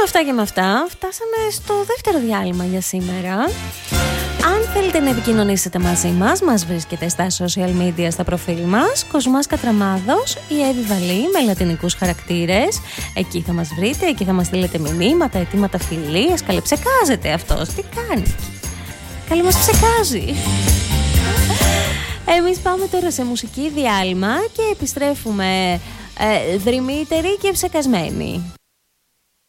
με αυτά και με αυτά φτάσαμε στο δεύτερο διάλειμμα για σήμερα. Αν θέλετε να επικοινωνήσετε μαζί μας, μας βρίσκετε στα social media, στα προφίλ μας, Κοσμάς Κατραμάδος ή Εύη Βαλή με λατινικούς χαρακτήρες. Εκεί θα μας βρείτε, εκεί θα μας στείλετε μηνύματα, αιτήματα φιλίας. Καλέ, ψεκάζεται αυτός, τι κάνει? Καλέ, μας ψεκάζει. Εμείς πάμε τώρα σε μουσική διάλειμμα και επιστρέφουμε δρυμύτεροι και ψεκασμένοι.